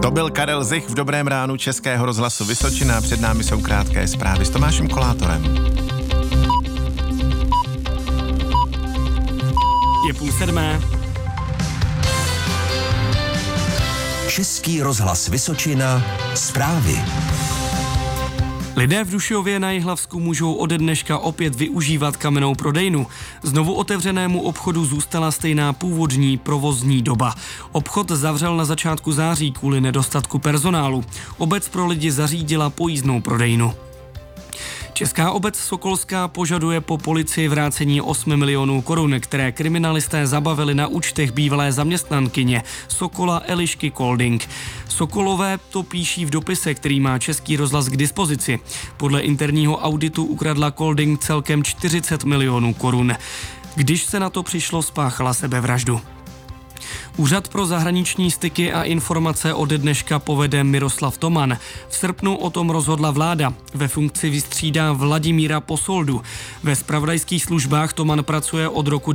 To byl Karel Zich v Dobrém ránu Českého rozhlasu Vysočina. Před námi jsou krátké zprávy s Tomášem Kolátorem. Je 6:30. Český rozhlas Vysočina. Zprávy. Lidé v Dušově na Jihlavsku můžou ode dneška opět využívat kamennou prodejnu. Znovu otevřenému obchodu zůstala stejná původní provozní doba. Obchod zavřel na začátku září kvůli nedostatku personálu. Obec pro lidi zařídila pojízdnou prodejnu. Česká obec Sokolská požaduje po policii vrácení 8 milionů korun, které kriminalisté zabavili na účtech bývalé zaměstnankyně Sokola Elišky Kolding. Sokolové to píší v dopise, který má Český rozhlas k dispozici. Podle interního auditu ukradla Kolding celkem 40 milionů korun. Když se na to přišlo, spáchala sebevraždu. Úřad pro zahraniční styky a informace ode dneška povede Miroslav Toman. V srpnu o tom rozhodla vláda. Ve funkci vystřídá Vladimíra Posoldu. Ve zpravodajských službách Toman pracuje od roku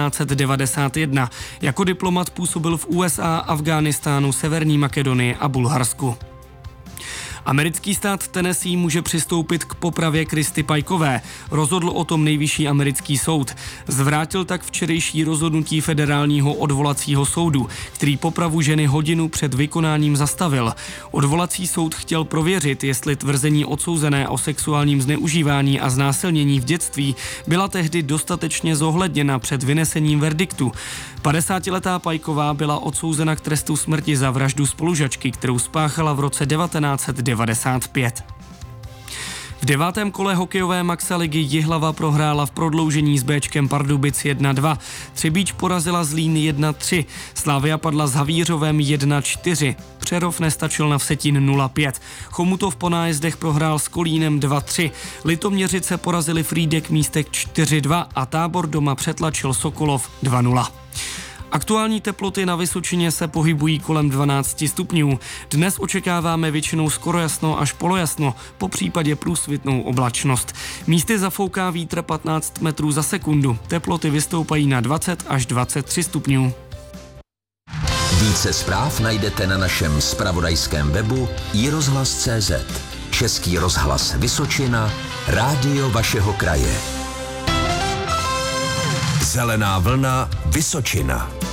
1991. Jako diplomat působil v USA, Afghánistánu, Severní Makedonii a Bulharsku. Americký stát Tennessee může přistoupit k popravě Kristy Pikové. Rozhodl o tom nejvyšší americký soud. Zvrátil tak včerejší rozhodnutí federálního odvolacího soudu, který popravu ženy hodinu před vykonáním zastavil. Odvolací soud chtěl prověřit, jestli tvrzení odsouzené o sexuálním zneužívání a znásilnění v dětství byla tehdy dostatečně zohledněna před vynesením verdiktu. 50letá Piková byla odsouzena k trestu smrti za vraždu spolužačky, kterou spáchala v roce 1995. V 9. kole hokejové maxaligy Jihlava prohrála v prodloužení s Béčkem Pardubic 1-2. Třebíč porazila Zlín 1-3. Slavia padla s Havířovem 1-4. Přerov nestačil na Vsetín 0-5. Chomutov po nájezdech prohrál s Kolínem 2-3. Litoměřice porazili Frýdek Místek 4-2 a Tábor doma přetlačil Sokolov 2-0. Aktuální teploty na Vysočině se pohybují kolem 12 stupňů. Dnes očekáváme většinou skoro jasno až polojasno, po případě průsvitnou oblačnost. Místy zafouká vítr 15 metrů za sekundu. Teploty vystoupají na 20 až 23 stupňů. Více zpráv najdete na našem zpravodajském webu iRozhlas.cz. Český rozhlas Vysočina, rádio vašeho kraje. Zelená vlna Vysočina.